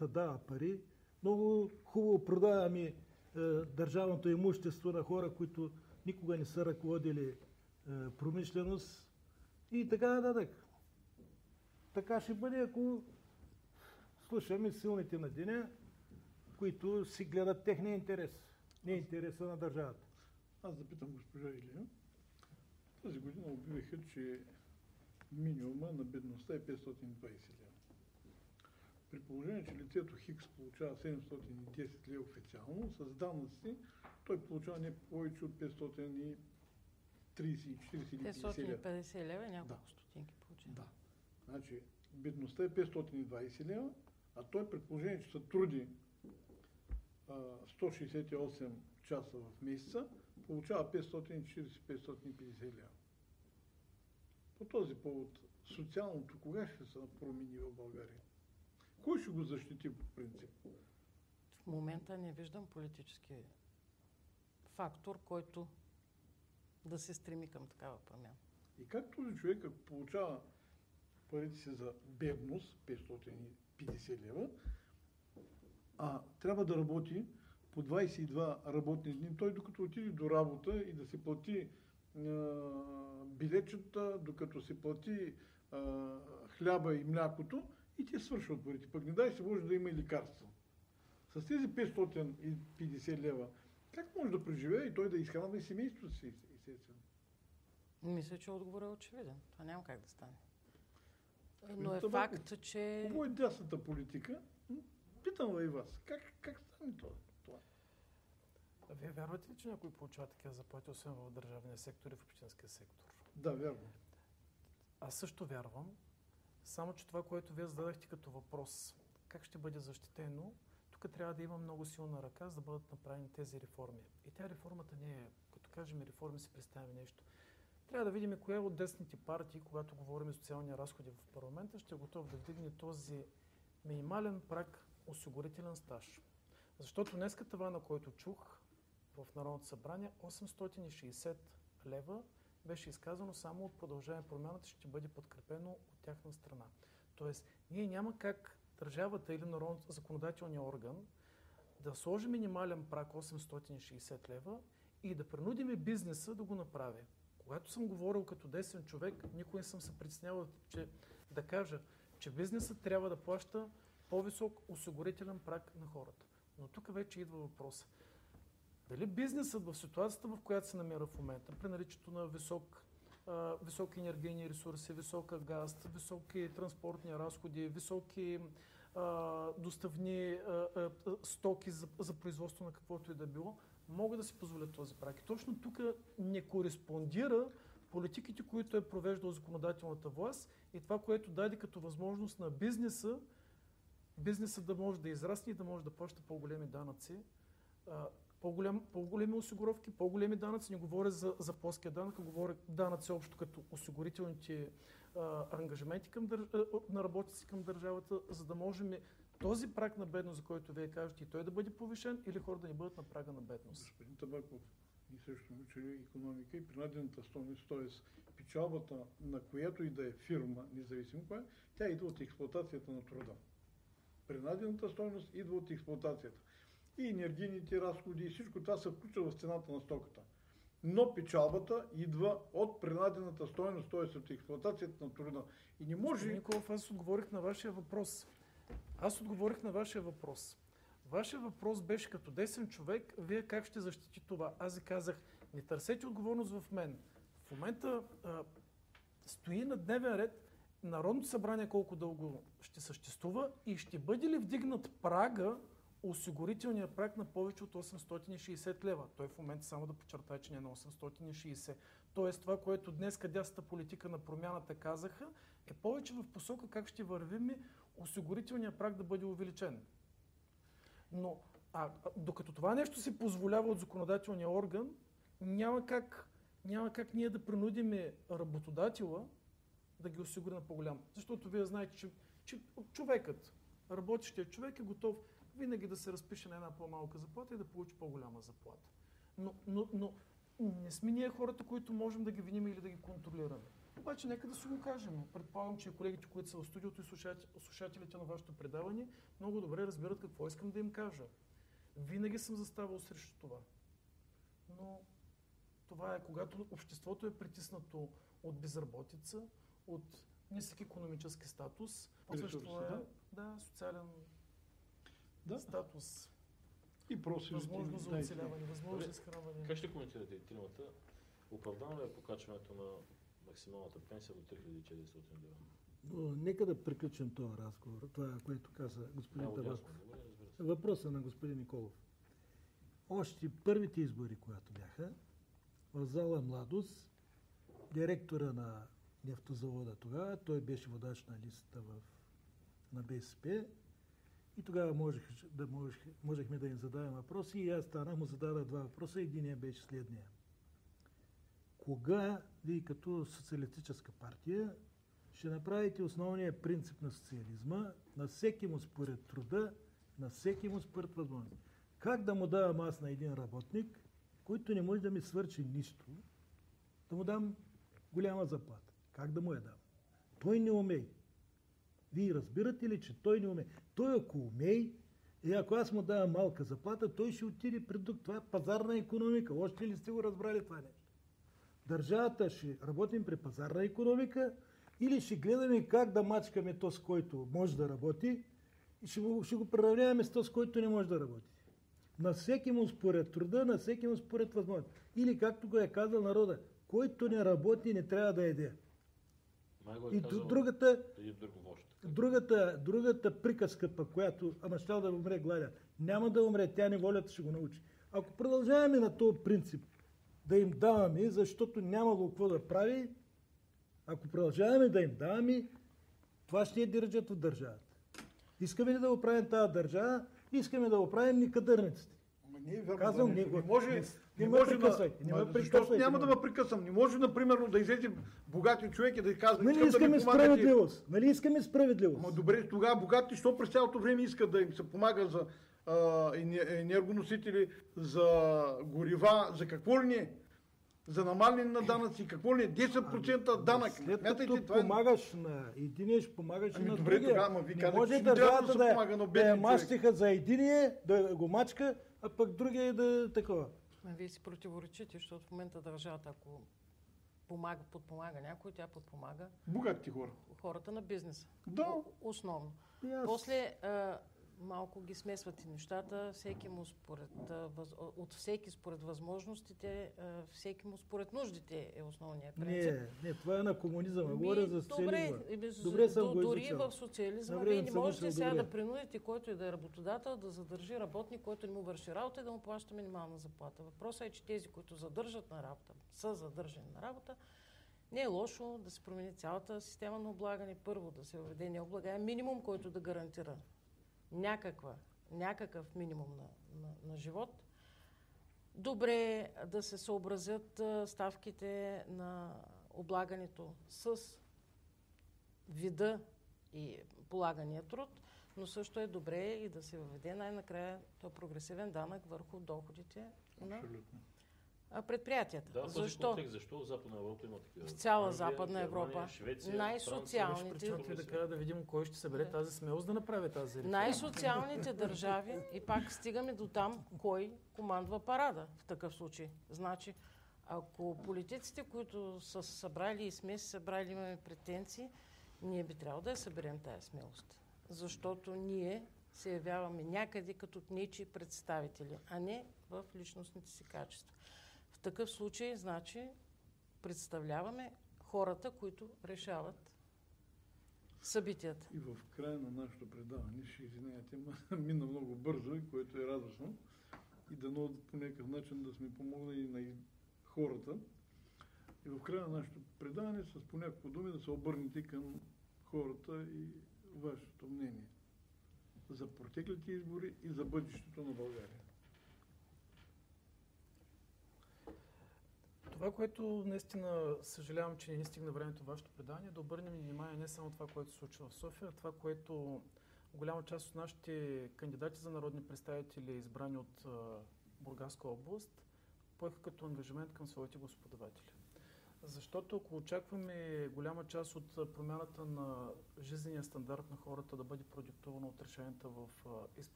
дава пари. Много хубаво продаваме държавното имущество на хора, които никога не са ръководили промишленост и така нататък. Така ще бъде, ако слушаме силните на деня, които си гледат техния интерес, не интереса на държавата. Аз да питам госпожа Илия. Тази година обявиха, че минимума на бедността е 520 лева. При положение, че лицето Хикс получава 710 лева официално, с данъци той получава не повече от 530, 40 или 50 лева. 550 лева и няколко стотинки получава. Да. Значи, бедността е 520 лева, а той при положение, че се труди 168 часа в месеца, получава 540-550 лева. По този повод, социалното кога ще се промени в България? Кой ще го защити по принцип? В момента не виждам политически фактор, който да се стреми към такава промяна. И как този човек, ако получава парите си за бедност, 550 лева, а трябва да работи по 22 работни дни, той докато отиде до работа и да си плати билетчета, докато си плати хляба и млякото, и те свършват парите. Пък не дай се може да има и лекарства. С тези 550 лева, как може да преживее и той да изхранва и семейството си? Мисля, че отговорът е очевиден. Това няма как да стане. Но е факт, че... Хубаво е дясната политика. Питам и вас. Как стане това? Вие вярвате ли, че някой получава такива заплати, освен в държавния сектор и в общинския сектор? Да, вярвам. Аз също вярвам. Само, че това, което вие зададахте като въпрос, как ще бъде защитено, тук трябва да има много силна ръка, за да бъдат направени тези реформи. И тя реформата не е, като кажем реформи, си представяме нещо. Трябва да видим коя от десните партии, когато говорим за социални разходи в парламента, ще е готов да вдигне този минимален праг осигурителен стаж. Защото днеска тавана, който чух в Народното събрание, 860 лева, беше изказано само от Продължаваме промяната, ще бъде подкрепено от тяхна страна. Тоест, ние няма как държавата или законодателния орган да сложи минимален праг 860 лева и да принудиме бизнеса да го направи. Когато съм говорил като десен човек, никой не съм се притеснявал да кажа, че бизнесът трябва да плаща по-висок осигурителен праг на хората. Но тук вече идва въпроса. Дали бизнесът в ситуацията, в която се намира в момента, при наличието на високи енергийни ресурси, висока газ, високи транспортни разходи, високи доставни стоки за производство на каквото и да било, могат да си позволят този праг. И точно тук не кореспондира политиките, които е провеждал законодателната власт и това, което даде като възможност на бизнеса да може да израсне и да може да плаща по-големи данъци, по-големи осигуровки, по-големи данъци. Не говоря за плоския данък, а говоря данъци общо като осигурителните ангажименти на работници към държавата, за да можем този праг на бедност, за който вие кажете, и той да бъде повишен или хората да не бъдат на прага на бедност. Господин Табаков, ние също сме учили икономика и принадената стойност, т.е. печалбата на която и да е фирма, независимо коя, тя идва от експлоатацията на труда. Принадената стойност идва от експлоатацията. И енергийните разходи, и всичко това се включва в цената на стоката. Но печалбата идва от принадената стойност, т.е. от експлоатацията на труда. И не може... Николов, аз отговорих на вашия въпрос. Вашия въпрос беше като десен човек, вие как ще защити това? Аз ви казах, не търсете отговорност в мен. В момента стои на дневен ред Народното събрание колко дълго ще съществува и ще бъде ли вдигнат прага, осигурителния праг на повече от 860 лева. Той в момента само да подчертая, че не е на 860. Тоест това, което днес дясната политика на промяната казаха, е повече в посока как ще вървим осигурителния праг да бъде увеличен. Но докато това нещо се позволява от законодателния орган, няма как ние да принудим работодателя да ги осигури на по-голям. Защото вие знаете, че човекът, работещият човек е готов винаги да се разпише на една по-малка заплата и да получи по-голяма заплата. Но не сме ние хората, които можем да ги виним или да ги контролираме. Обаче нека да си го кажем. Предполагам, че колегите, които са в студиото и слушателите на вашето предаване, много добре разбират какво искам да им кажа. Винаги съм заставал срещу това. Но това е когато обществото е притиснато от безработица, от нисък икономически статус. Ресурси, Да, социален Да. статус. И просили. Възможност за оцеляване, възможност за изхранване. Как ще коментирате и тримата? Оправдано ли е покачването на максималната пенсия до 3400 лева? Но нека да приключим този разговор. Това, което каза господин Табаков. Въпросът на господин Николов. Още първите избори, които бяха, в зала Младост, директора на нефтозавода тогава, той беше водач на листата на БСП, и тогава можехме да им задаваме въпроси, и аз му зададах два въпроса. Единият беше следния. Кога вие като социалистическа партия ще направите основния принцип на социализма, на всеки му според труда, на всеки му според възможност? Как да му давам аз на един работник, който не може да ми свърши нищо, да му дам голяма заплата? Как да му я дам? Той не умее. Вие разбирате ли, че той не умее? Той ако умее, и ако аз му давам малка заплата, той ще отиде при друг. Това е пазарна икономика. Още ли сте го разбрали това нещо? Държавата ще работим при пазарна икономика или ще гледаме как да мачкаме то, с който може да работи, и ще го приравняваме с то, с който не може да работи. На всеки му според труда, на всеки му според възможност. Или както го е казал народа, който не работи, не трябва да еде. И другата приказка, която щял да умре гладен, няма да умре, тя неволята ще го научи. Ако продължаваме на този принцип да им даваме, защото нямало какво да прави, ако продължаваме да им даваме, това ще я държат от държавата. Искаме ли да оправим тази държава, искаме да оправим никадърниците. Казвам, не може. Защото няма да ме прекъсвам. Не може, например, да излезе богати човек и да казва, нали искаме справедливост. Нали искаме справедливост. Ама добре, тогава богати, що през цялото време искат да им се помага за енергоносители, за горива, за какво ли не? За намаляне на данъци, какво ли не? 10% данък. След като помагаш на единия, ще помагаш и на добре, другия. тогава, ви не казах, може че държавата да я човек. мащиха за единия, да го мачка, а пък другия да е такова. Вие си противоречите, защото в момента държавата, ако подпомага някой, тя подпомага богатите хора. Хората на бизнеса. Да. Основно. Yes. После малко ги смесват и нещата, всеки му от всеки според възможностите, всеки му според нуждите е основният принцип. Не, това е на комунизъм. Говоря за социализма. Добре съм го дори в социализма вие не можете сега да принудите който и да е работодател да задържи работник, който не му върши работа и да му плаща минимална заплата. Въпросът е, че тези, които задържат на работа, са задържани на работа, не е лошо да се промени цялата система на облагане. Първо да се въведе необлагаем минимум, който да гарантира някакъв минимум на живот. Добре е да се съобразят ставките на облагането с вида и полагания труд, но също е добре и да се въведе най-накрая този прогресивен данък върху доходите на предприятията. Да, защо в Западна Европа има такива? В цяла Западна Европа. Швеция, най-социалните... Да видим кой ще събере тази смелост да направи тази реформа. Най-социалните държави, и пак стигаме до там, кой командва парада в такъв случай. Значи, ако политиците, които са събрали и сме се събрали, имаме претенции, ние би трябвало да я съберем тая смелост. Защото ние се явяваме някъде като нечии представители, а не в личностните си качества. В такъв случай, значи, представляваме хората, които решават събитията. И в края на нашето предаване, ще извиняйте, мина много бързо, и което е радостно. И дано по някакъв начин да сме помогнали на хората. И в края на нашето предаване с по няколко думи да се обърнете към хората и вашето мнение за протеклите избори и за бъдещето на България. Това, което наистина съжалявам, че не ни стигна времето в вашето предаване, да обърнем внимание не само това, което се случва в София, а това, което голяма част от нашите кандидати за народни представители, избрани от Бургаска област, поеха като ангажимент към своите господаватели. Защото ако очакваме голяма част от промяната на жизнения стандарт на хората да бъде продиктувана от решенията в